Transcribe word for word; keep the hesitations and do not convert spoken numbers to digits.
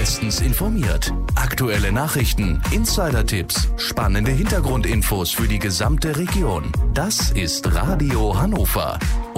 bestens informiert. Aktuelle Nachrichten, Insider-Tipps, spannende Hintergrundinfos für die gesamte Region. Das ist Radio Hannover.